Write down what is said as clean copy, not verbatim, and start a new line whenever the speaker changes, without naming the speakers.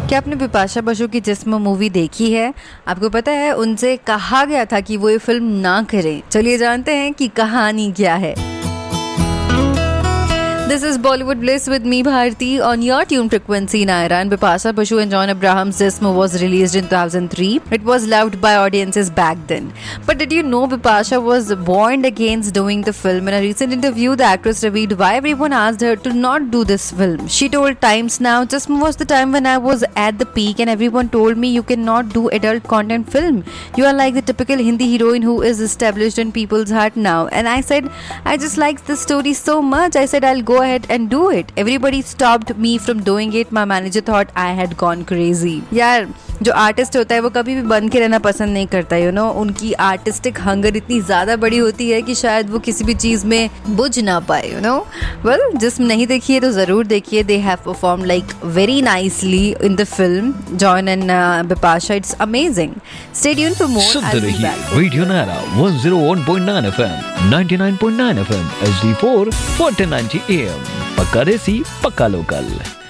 क्या आपने बिपाशा बसु की जिस्म मूवी देखी है? आपको पता है उनसे कहा गया था कि वो ये फिल्म ना करें। चलिए जानते हैं कि कहानी क्या है। This is Bollywood Bliss with me Bharti on your tune frequency Naira, and Bipasha Basu and John Abraham's Jism was released in 2003. It was loved by audiences back then. But did you know Bipasha was warned against doing the film? In a recent interview, the actress revealed why everyone asked her to not do this film. She told Times Now, Jism was the time when I was at the peak and everyone told me you cannot do adult content film. You are like the typical Hindi heroine who is established in people's heart now. And I said, I just like the story so much. I said I'll go ahead and do it. Everybody stopped me from doing it. My manager thought I had gone crazy. यार जो artist होता है वो कभी भी बन के रहना पसंद नहीं करता, यू नो। उनकी आर्टिस्टिक हंगर इतनी ज़्यादा बड़ी होती है कि शायद वो किसी भी चीज़ में बुझ ना पाए, यू नो। वेल, जिस्म नहीं देखी है तो ज़रूर देखिए। They have perform like very nicely in the film, John and Bipasha. It's amazing. Stay tuned for more.
सुनते रहिए radio Naira 101.9 FM, 99.9 FM, HD4 1490 AM। पक्का देसी, पक्का लोकल।